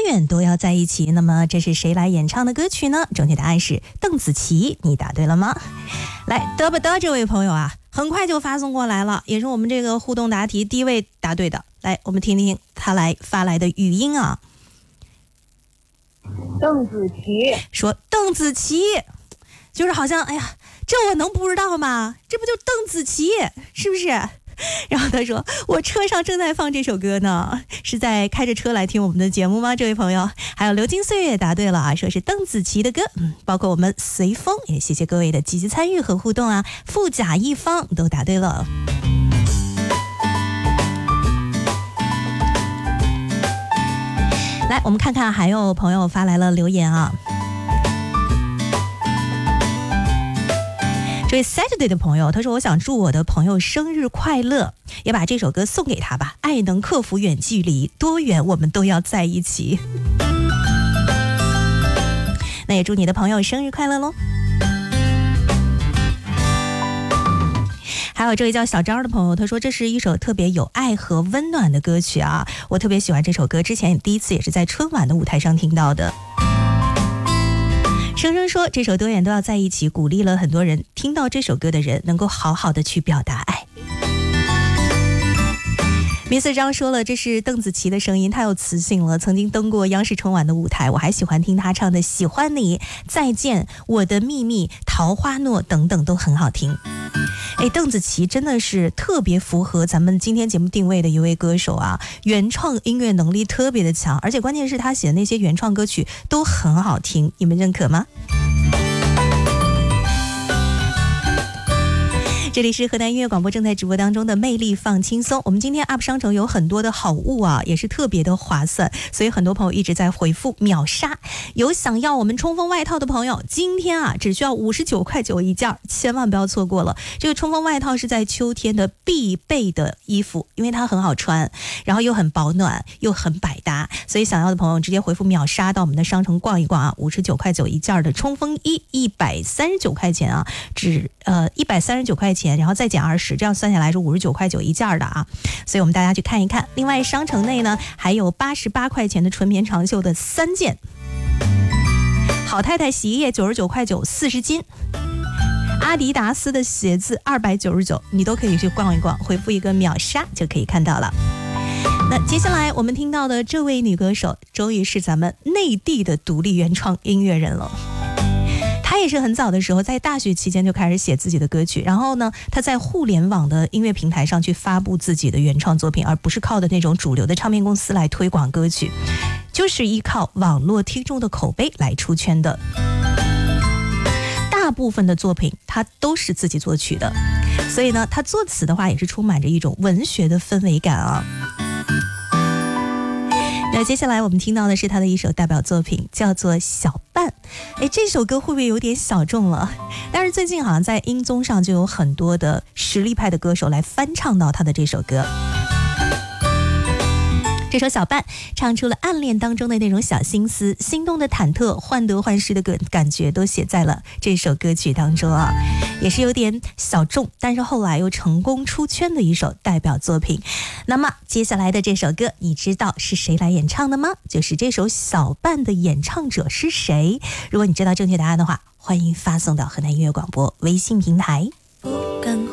远都要在一起。那么这是谁来演唱的歌曲呢？正确答案是邓紫棋，你答对了吗？来，得不得这位朋友啊，很快就发送过来了，也是我们这个互动答题第一位答对的。来，我们听听他来发来的语音啊。 邓紫棋说邓紫棋，就是好像哎呀，这我能不知道吗？这不就邓紫棋是不是？然后他说我车上正在放这首歌呢，是在开着车来听我们的节目吗？这位朋友，还有流金岁月答对了啊，说是邓紫棋的歌，包括我们随风，也谢谢各位的积极参与和互动啊，富甲一方都答对了。来，我们看看还有朋友发来了留言啊。这位 Saturday 的朋友他说，我想祝我的朋友生日快乐，也把这首歌送给他吧，爱能克服远距离，多远我们都要在一起。那也祝你的朋友生日快乐咯。还有这位叫小张的朋友，他说这是一首特别有爱和温暖的歌曲啊，我特别喜欢这首歌，之前第一次也是在春晚的舞台上听到的。生生说这首多远都要在一起，鼓励了很多人听到这首歌的人能够好好的去表达爱。Mr. 张说了，这是邓紫棋的声音，她有磁性了，曾经登过央视春晚的舞台，我还喜欢听她唱的喜欢你、再见、我的秘密、桃花诺等等都很好听。邓紫棋真的是特别符合咱们今天节目定位的一位歌手啊，原创音乐能力特别的强，而且关键是她写的那些原创歌曲都很好听，你们认可吗？这里是河南音乐广播正在直播当中的魅力放轻松，我们今天 UP 商城有很多的好物啊，也是特别的划算，所以很多朋友一直在回复秒杀。有想要我们冲锋外套的朋友，今天啊只需要59.9块一件，千万不要错过了。这个冲锋外套是在秋天的必备的衣服，因为它很好穿，然后又很保暖又很百搭，所以想要的朋友直接回复秒杀到我们的商城逛一逛啊，59.9块一件的冲锋衣139块钱啊，139块钱，然后再减20，这样算下来是59.9块一件的啊，所以我们大家去看一看。另外商城内呢还有88块钱的纯棉长袖的3件，好太太洗衣液99.9块40斤，阿迪达斯的鞋子299，你都可以去逛一逛，回复一个秒杀就可以看到了。那接下来我们听到的这位女歌手，终于是咱们内地的独立原创音乐人了。他也是很早的时候在大学期间就开始写自己的歌曲，然后呢他在互联网的音乐平台上去发布自己的原创作品，而不是靠的那种主流的唱片公司来推广歌曲，就是依靠网络听众的口碑来出圈的。大部分的作品他都是自己作曲的，所以呢他作词的话也是充满着一种文学的氛围感啊。那接下来我们听到的是他的一首代表作品，叫做《小伴》。这首歌会不会有点小众了？但是最近好像在音综上就有很多的实力派的歌手来翻唱到他的这首歌。这首《小伴》唱出了暗恋当中的那种小心思，心动的忐忑，患得患失的感觉都写在了这首歌曲当中啊，也是有点小众，但是后来又成功出圈的一首代表作品。那么接下来的这首歌你知道是谁来演唱的吗？就是这首《小伴》的演唱者是谁？如果你知道正确答案的话，欢迎发送到河南音乐广播微信平台。